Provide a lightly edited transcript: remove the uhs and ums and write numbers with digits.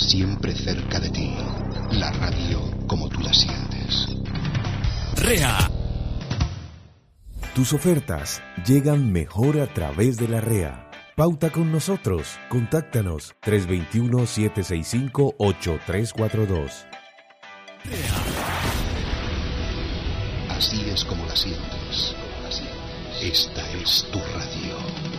siempre cerca de ti. La radio como tú la sientes. REA. Tus ofertas llegan mejor a través de la REA. Pauta con nosotros. Contáctanos 321-765-8342. Así es como la sientes. Esta es tu radio.